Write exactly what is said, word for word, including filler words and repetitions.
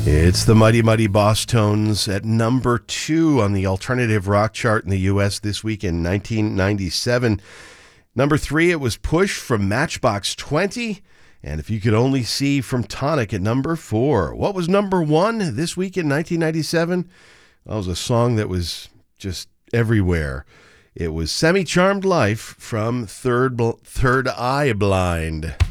It's the Mighty Mighty Boss Tones at number two on the alternative rock chart in the U S this week in nineteen ninety-seven. Number three, it was Push from Matchbox twenty. And If You Could Only See from Tonic at number four. What was number one this week in nineteen ninety-seven? Well, it was a song that was just everywhere. It was Semi-Charmed Life from Third, Bl- Third Eye Blind.